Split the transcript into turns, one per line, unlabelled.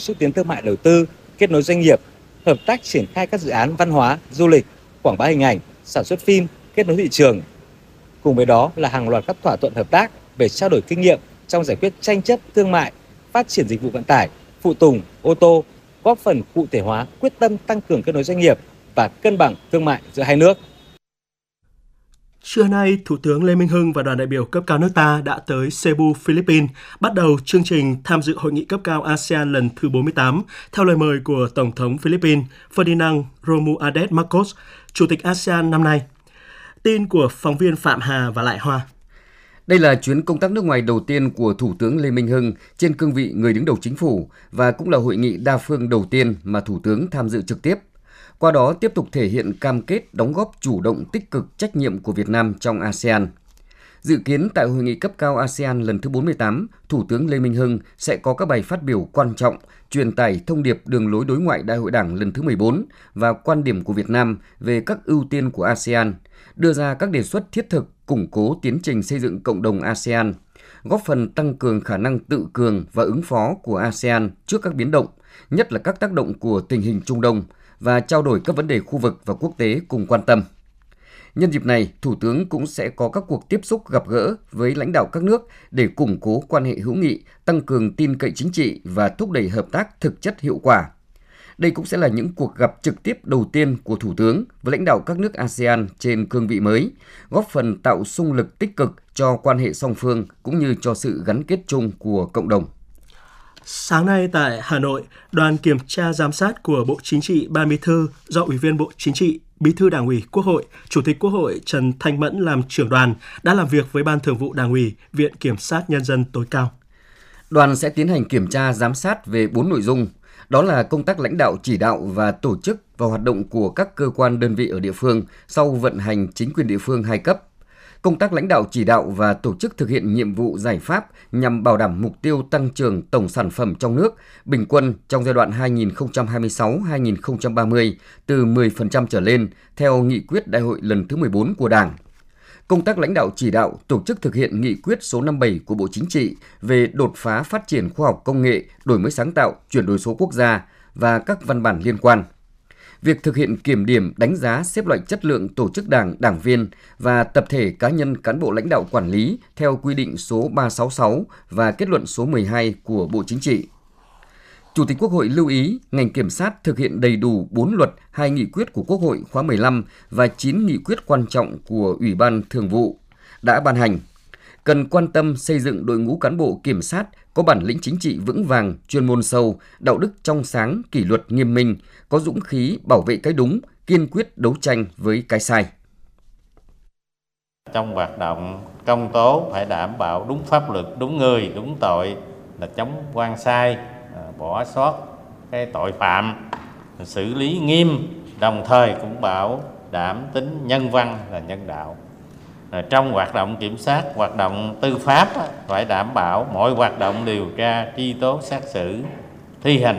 xúc tiến thương mại đầu tư, kết nối doanh nghiệp, hợp tác triển khai các dự án văn hóa, du lịch, quảng bá hình ảnh, sản xuất phim, kết nối thị trường. Cùng với đó là hàng loạt các thỏa thuận hợp tác về trao đổi kinh nghiệm trong giải quyết tranh chấp thương mại, phát triển dịch vụ vận tải, phụ tùng, ô tô, góp phần cụ thể hóa quyết tâm tăng cường kết nối doanh nghiệp và cân bằng thương mại giữa hai nước.
Trưa nay, Thủ tướng Lê Minh Hưng và đoàn đại biểu cấp cao nước ta đã tới Cebu, Philippines, bắt đầu chương trình tham dự hội nghị cấp cao ASEAN lần thứ 48 theo lời mời của Tổng thống Philippines Ferdinand Romualdez Marcos, Chủ tịch ASEAN năm nay. Tin của phóng viên Phạm Hà và Lại Hoa.
Đây là chuyến công tác nước ngoài đầu tiên của Thủ tướng Lê Minh Hưng trên cương vị người đứng đầu chính phủ và cũng là hội nghị đa phương đầu tiên mà Thủ tướng tham dự trực tiếp. Qua đó tiếp tục thể hiện cam kết đóng góp chủ động tích cực trách nhiệm của Việt Nam trong ASEAN. Dự kiến tại hội nghị cấp cao ASEAN lần thứ 48, Thủ tướng Lê Minh Hưng sẽ có các bài phát biểu quan trọng, truyền tải thông điệp đường lối đối ngoại Đại hội Đảng lần thứ 14 và quan điểm của Việt Nam về các ưu tiên của ASEAN, đưa ra các đề xuất thiết thực củng cố tiến trình xây dựng cộng đồng ASEAN, góp phần tăng cường khả năng tự cường và ứng phó của ASEAN trước các biến động, nhất là các tác động của tình hình Trung Đông, và trao đổi các vấn đề khu vực và quốc tế cùng quan tâm. Nhân dịp này, Thủ tướng cũng sẽ có các cuộc tiếp xúc gặp gỡ với lãnh đạo các nước để củng cố quan hệ hữu nghị, tăng cường tin cậy chính trị và thúc đẩy hợp tác thực chất hiệu quả. Đây cũng sẽ là những cuộc gặp trực tiếp đầu tiên của Thủ tướng với lãnh đạo các nước ASEAN trên cương vị mới, góp phần tạo xung lực tích cực cho quan hệ song phương cũng như cho sự gắn kết chung của cộng đồng.
Sáng nay tại Hà Nội, đoàn kiểm tra giám sát của Bộ Chính trị Ban Bí thư do Ủy viên Bộ Chính trị, Bí thư Đảng ủy Quốc hội, Chủ tịch Quốc hội Trần Thanh Mẫn làm trưởng đoàn đã làm việc với Ban Thường vụ Đảng ủy, Viện Kiểm sát Nhân dân tối cao.
Đoàn sẽ tiến hành kiểm tra giám sát về 4 nội dung, đó là công tác lãnh đạo chỉ đạo và tổ chức và hoạt động của các cơ quan đơn vị ở địa phương sau vận hành chính quyền địa phương hai cấp, công tác lãnh đạo chỉ đạo và tổ chức thực hiện nhiệm vụ giải pháp nhằm bảo đảm mục tiêu tăng trưởng tổng sản phẩm trong nước bình quân trong giai đoạn 2026-2030 từ 10% trở lên theo nghị quyết Đại hội lần thứ 14 của Đảng. Công tác lãnh đạo chỉ đạo tổ chức thực hiện nghị quyết số 57 của Bộ Chính trị về đột phá phát triển khoa học công nghệ, đổi mới sáng tạo, chuyển đổi số quốc gia và các văn bản liên quan. Việc thực hiện kiểm điểm, đánh giá, xếp loại chất lượng tổ chức đảng, đảng viên và tập thể cá nhân cán bộ lãnh đạo quản lý theo quy định số 366 và kết luận số 12 của Bộ Chính trị. Chủ tịch Quốc hội lưu ý ngành kiểm sát thực hiện đầy đủ 4 luật, 2 nghị quyết của Quốc hội khóa 15 và 9 nghị quyết quan trọng của Ủy ban Thường vụ đã ban hành. Cần quan tâm xây dựng đội ngũ cán bộ kiểm sát có bản lĩnh chính trị vững vàng, chuyên môn sâu, đạo đức trong sáng, kỷ luật nghiêm minh, có dũng khí bảo vệ cái đúng, kiên quyết đấu tranh với cái sai.
Trong hoạt động công tố phải đảm bảo đúng pháp luật, đúng người, đúng tội, là chống oan sai, bỏ sót cái tội phạm, xử lý nghiêm, đồng thời cũng bảo đảm tính nhân văn và nhân đạo. Trong hoạt động kiểm sát, hoạt động tư pháp phải đảm bảo mọi hoạt động điều tra, truy tố, xét xử, thi hành